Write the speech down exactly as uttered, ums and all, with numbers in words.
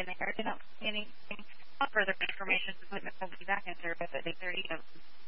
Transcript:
in there. Did not see anything. Further information, the equipment will be back in service at eight thirty.